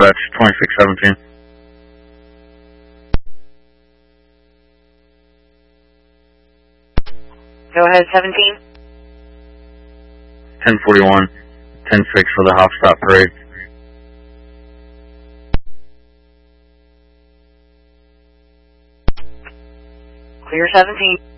dispatch 2617. Go ahead, 17. 1041, 10-6 for the Hopstop parade. Clear 17.